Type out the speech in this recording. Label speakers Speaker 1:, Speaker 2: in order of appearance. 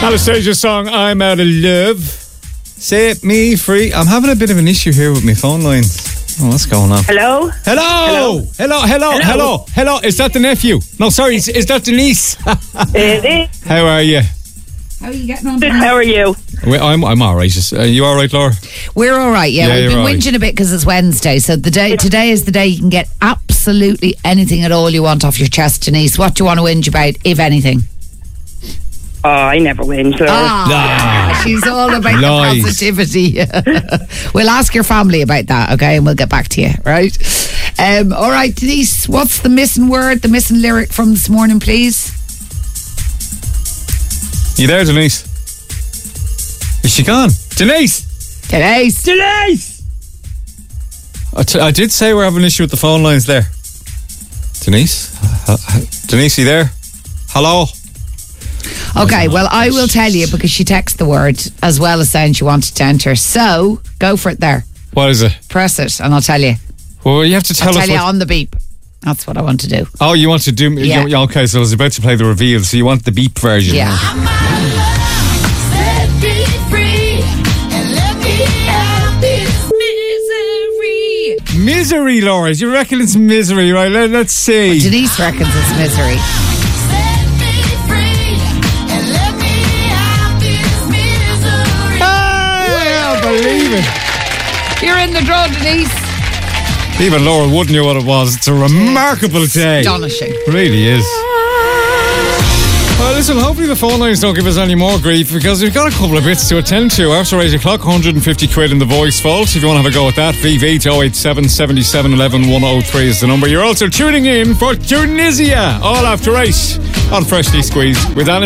Speaker 1: Anastasia's song, I'm Out of Love. Set me free. I'm having a bit of an issue here with my phone lines. Oh, what's going on?
Speaker 2: Hello?
Speaker 1: Hello. Is that the nephew? No, sorry, is that Denise?
Speaker 2: It is.
Speaker 1: How are you?
Speaker 3: How are you getting on?
Speaker 2: How are you?
Speaker 1: I'm all right. Are you all right, Laura?
Speaker 3: We're all right, yeah. We've been
Speaker 1: you're all
Speaker 3: whinging a bit because it's Wednesday. So today is the day you can get absolutely anything at all you want off your chest, Denise. What do you want to whinge about, if anything?
Speaker 2: Oh, I never win. So.
Speaker 3: She's all about the positivity. We'll ask your family about that, okay? And we'll get back to you, right? All right, Denise, what's the missing word, the missing lyric from this morning, please?
Speaker 1: You there, Denise? Is she gone? Denise! I did say we're having an issue with the phone lines there. Denise? Denise, you there? Hello?
Speaker 3: Okay, well, I will tell you because she texted the word as well as saying she wanted to enter. So, go for it there.
Speaker 1: What is it?
Speaker 3: Press it and I'll tell you.
Speaker 1: Well, you have to tell us.
Speaker 3: I'll tell you on the beep. That's what I want to do.
Speaker 1: Oh, you want to do...
Speaker 3: Yeah.
Speaker 1: Okay, so I was about to play the reveal, so you want the beep version.
Speaker 3: Yeah.
Speaker 1: Misery, Laura. You reckon it's misery, right? Let's see.
Speaker 3: Well, Denise reckons it's misery.
Speaker 1: I can't believe it.
Speaker 3: You're in the draw, Denise.
Speaker 1: Even Laura wouldn't know what it was. It's a remarkable day.
Speaker 3: Astonishing.
Speaker 1: It really is. Well, listen, hopefully the phone lines don't give us any more grief because we've got a couple of bits to attend to. After 8 o'clock, 150 quid in the voice vault. If you want to have a go at that, VV 087 77 11 103 is the number. You're also tuning in for Tunisia, all after 8 on Freshly Squeezed with Anna.